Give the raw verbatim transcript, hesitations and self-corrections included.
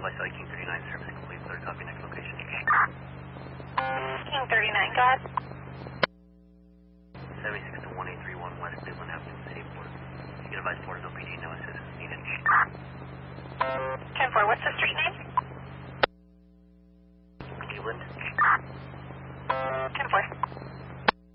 advice, uh, King thirty-nine, service complete, clear copy, next location. King thirty-nine, go ahead. seventy-six to one eight three one West Cleveland Avenue, City of Florida. You can advise Florida's O P D, no assistance needed. ten four, what's the street name?